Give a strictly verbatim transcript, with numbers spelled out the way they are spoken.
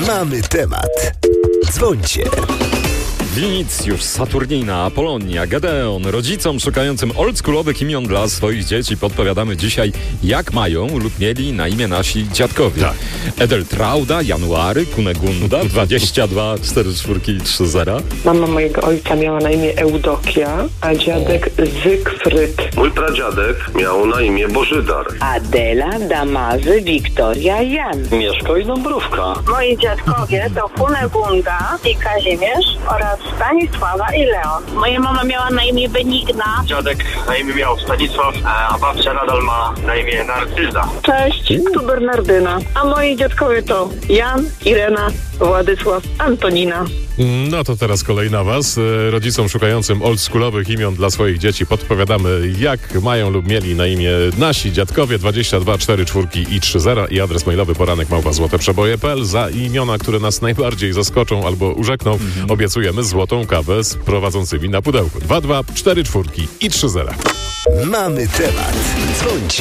Mamy temat. Dzwońcie. Winicjusz, Saturnina, Apolonia, Gedeon. Rodzicom szukającym oldschoolowych imion dla swoich dzieci podpowiadamy dzisiaj, jak mają lub mieli na imię nasi dziadkowie. Tak. Edeltrauda, January, Kunegunda, dwadzieścia dwa, cztery czwórki, trzy zera. Mama mojego ojca miała na imię Eudokia, a dziadek Zygfryd. Mój pradziadek miał na imię Bożydar. Adela, Damazy, Wiktoria, Jan. Mieszko i Dąbrówka. Moi dziadkowie to Kunegunda i Kazimierz oraz Stanisława i Leon. Moja mama miała na imię Benigna. Dziadek na imię miał Stanisław, a babcia nadal ma na imię Narcyza. Cześć, tu Bernardyna. A moi dziadkowie to Jan, Irena, Władysław, Antonina. No to teraz kolej na was. E, Rodzicom szukającym oldschoolowych imion dla swoich dzieci podpowiadamy, jak mają lub mieli na imię nasi dziadkowie. Dwadzieścia dwa, cztery czwórki i trzy zera i adres mailowy poranek małpa złote przeboje kropka p l. Za imiona, które nas najbardziej zaskoczą albo urzekną, mhm. obiecujemy złotą kawę z prowadzącymi na pudełku. Dwa dwa, cztery czwórki i trzy zera. Mamy temat. Dzwońcie.